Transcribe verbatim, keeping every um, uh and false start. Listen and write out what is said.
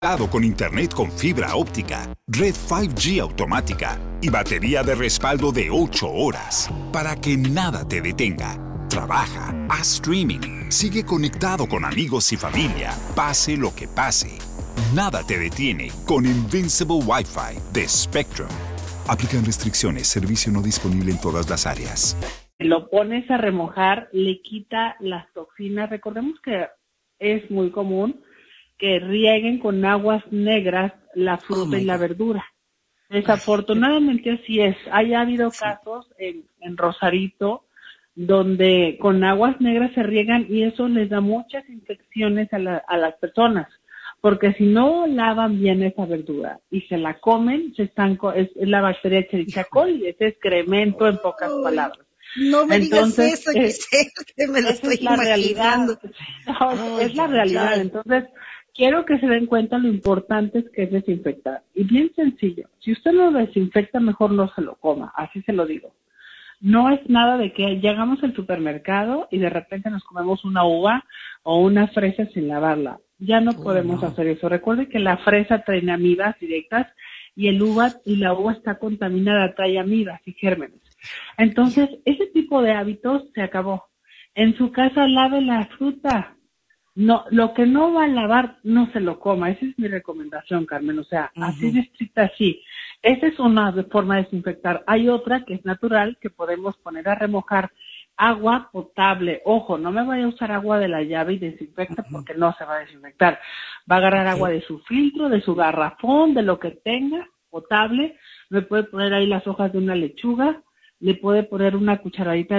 Con internet con fibra óptica, red cinco G automática y batería de respaldo de ocho horas para que nada te detenga. Trabaja, haz streaming, sigue conectado con amigos y familia, pase lo que pase. Nada te detiene con Invincible Wi-Fi de Spectrum. Aplican restricciones, servicio no disponible en todas las áreas. Lo pones a remojar, le quita las toxinas. Recordemos que es muy común que rieguen con aguas negras la fruta oh y la verdura. Desafortunadamente así es. Hay habido casos en, en Rosarito donde con aguas negras se riegan y eso les da muchas infecciones a, la, a las personas, porque si no lavan bien esa verdura y se la comen, se están es, es la bacteria Escherichia coli, es excremento en pocas palabras. No me Entonces, digas eso, es, Giselle, que me lo estoy es la imaginando. Realidad. No, es, es la realidad. Entonces, quiero que se den cuenta lo importante que es desinfectar. Y bien sencillo, si usted lo desinfecta, mejor no se lo coma, así se lo digo. No es nada de que llegamos al supermercado y de repente nos comemos una uva o una fresa sin lavarla. Ya no oh, podemos no. hacer eso. Recuerde que la fresa trae amibas directas y el uva y la uva está contaminada, trae amibas y gérmenes. Entonces, ese tipo de hábitos se acabó. En su casa lave la fruta. No, lo que no va a lavar, no se lo coma. Esa es mi recomendación, Carmen. O sea, uh-huh. así de estricta, así. Esa es una forma de desinfectar. Hay otra que es natural, que podemos poner a remojar agua potable. Ojo, no me vaya a usar agua de la llave y desinfecta uh-huh. porque no se va a desinfectar. Va a agarrar okay. agua de su filtro, de su garrafón, de lo que tenga, potable. Me puede poner ahí las hojas de una lechuga. Le puede poner una cucharadita